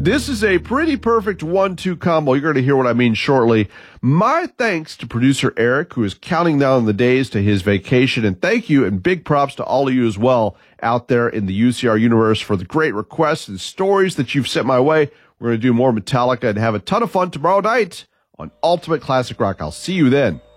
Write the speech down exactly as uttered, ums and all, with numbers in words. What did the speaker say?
This is a pretty perfect one two combo. You're going to hear what I mean shortly. My thanks to producer Eric, who is counting down the days to his vacation. And thank you and big props to all of you as well out there in the U C R universe for the great requests and stories that you've sent my way. We're going to do more Metallica and have a ton of fun tomorrow night on Ultimate Classic Rock. I'll see you then.